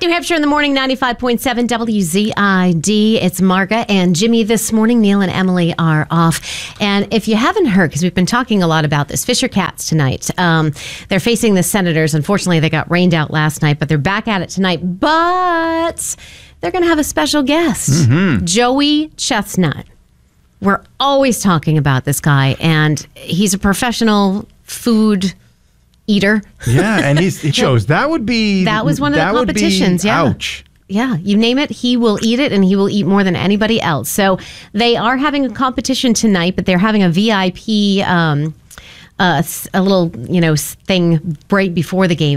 New Hampshire in the morning, 95.7 WZID. It's Marga and Jimmy this morning. Neil and Emily are off. And if you haven't heard, because we've been talking a lot about this, Fisher Cats tonight. They're facing the Senators. Unfortunately, they got rained out last night, but they're back at it tonight. But they're going to have a special guest, Joey Chestnut. We're always talking about this guy, and he's a professional food eater. Yeah, and he shows that was one of the competitions. Yeah. Ouch. Yeah, you name it, he will eat it, and he will eat more than anybody else. So they are having a competition tonight, but they're having a VIP, a little thing right before the game.